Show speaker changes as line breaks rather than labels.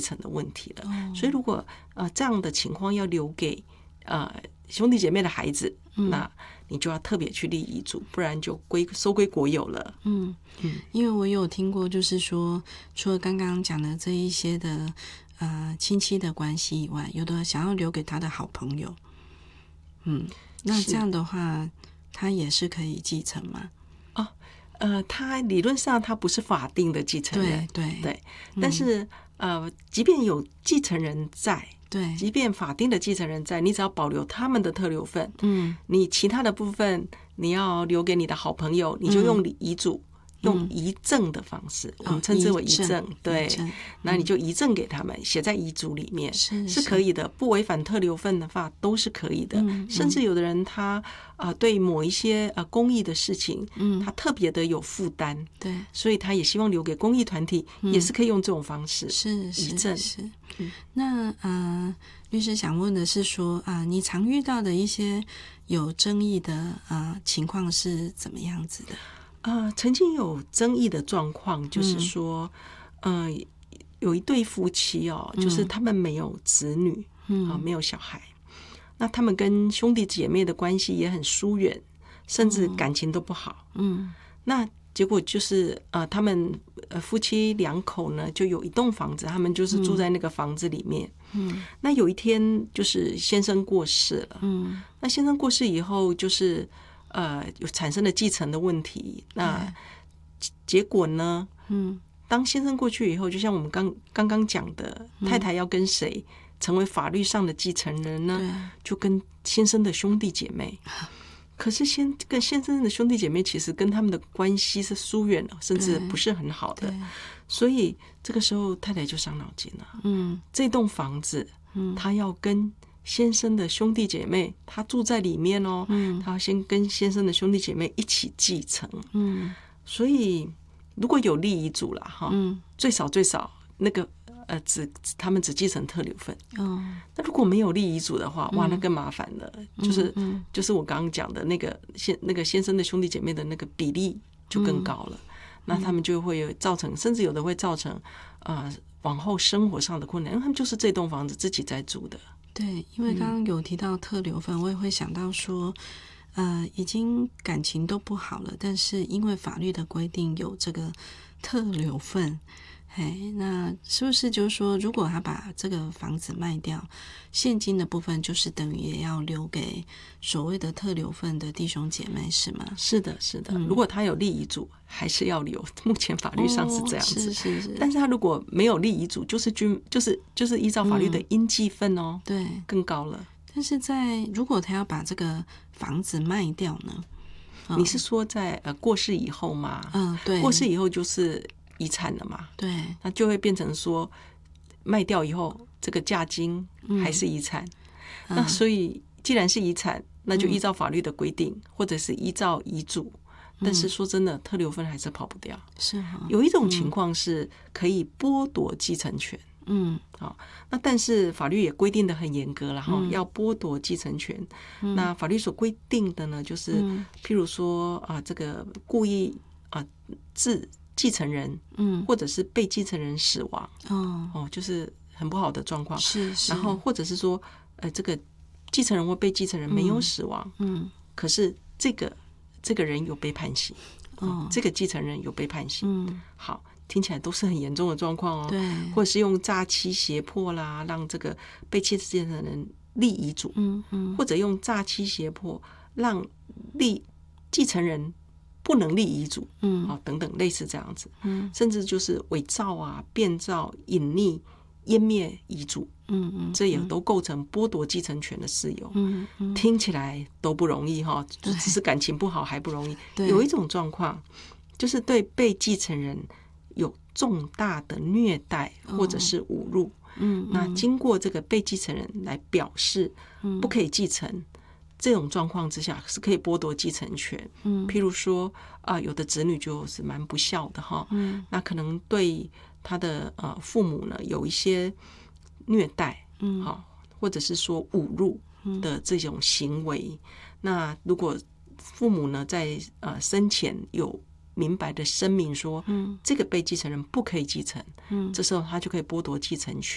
承的问题了。所以如果这样的情况要留给兄弟姐妹的孩子，那你就要特别去立遗嘱，不然就收归国有了。
因为我有听过，就是说除了刚刚讲的这一些的亲戚的关系以外，有的想要留给他的好朋友。那这样的话他也是可以继承吗？
他理论上他不是法定的继承人，
对，
但是即便有继承人在，
对，
即便法定的继承人在，你只要保留他们的特留份，你其他的部分你要留给你的好朋友，你就用遗嘱。用遗赠的方式，我们称之为遗赠，对，那你就遗赠给他们，写在遗嘱里面是可以的，不违反特留份的话都是可以的。甚至有的人他对某一些公益的事情，他特别的有负担，
对，
所以他也希望留给公益团体，也是可以用这种方式遗赠。
那律师想问的是说你常遇到的一些有争议的情况是怎么样子的？
曾经有争议的状况，就是说，有一对夫妻就是他们没有子女，没有小孩，那他们跟兄弟姐妹的关系也很疏远，甚至感情都不好。那结果就是他们夫妻两口呢，就有一栋房子，他们就是住在那个房子里面。那有一天就是先生过世了，那先生过世以后就是有产生了继承的问题。那结果呢，当先生过去以后，就像我们刚刚讲的，太太要跟谁成为法律上的继承人呢？就跟先生的兄弟姐妹。可是跟先生的兄弟姐妹其实跟他们的关系是疏远了，甚至不是很好的。所以这个时候太太就伤脑筋了。这栋房子他要跟先生的兄弟姐妹，他住在里面他要先跟先生的兄弟姐妹一起继承。所以如果有立遗嘱啦，最少那个他们只继承特留份。那如果没有立遗嘱的话，哇，那更麻烦了。就是我刚刚讲的那个先生的兄弟姐妹的那个比例就更高了。那他们就会造成，甚至有的会造成往后生活上的困难，因为他们就是这栋房子自己在住的。
对，因为刚刚有提到特留份，我也会想到说已经感情都不好了，但是因为法律的规定有这个特留份，那是不是就是说，如果他把这个房子卖掉，现金的部分就是等于也要留给所谓的特留份的弟兄姐妹，是吗？
是的，是的。如果他有立遗嘱，还是要留。目前法律上是这样子。
是。
但是他如果没有立遗嘱，就是依照法律的应继份
对，
更高了。
但是如果他要把这个房子卖掉呢？
你是说在过世以后吗？
对，
过世以后就是遗产了嘛？
对，
那就会变成说卖掉以后，这个价金还是遗产。那所以既然是遗产，那就依照法律的规定，或者是依照遗嘱。但是说真的，特留份还是跑不掉。
是
有一种情况是可以剥夺继承权。那但是法律也规定的很严格了要剥夺继承权。那法律所规定的呢，就是譬如说这个故意致继承人或者是被继承人死亡就是很不好的状况。
是。
然后或者是说这个继承人或被继承人没有死亡，可是这个人有被判刑，这个继承人有被判刑。好，听起来都是很严重的状况
对，
或者是用诈欺胁迫啦，让这个被继承人立遗嘱，或者用诈欺胁迫让继承人不能立遗嘱，等等类似这样子，甚至就是伪造变造、隐匿、湮灭遗嘱，这也都构成剥夺继承权的事由。听起来都不容易只是感情不好还不容易。有一种状况就是对被继承人有重大的虐待或者是侮辱，那经过这个被继承人来表示不可以继承，这种状况之下是可以剥夺继承权。譬如说有的子女就是蛮不孝的那可能对他的父母呢有一些虐待，或者是说侮辱的这种行为。那如果父母呢在生前有明白的声明说这个被继承人不可以继承，这时候他就可以剥夺继承权。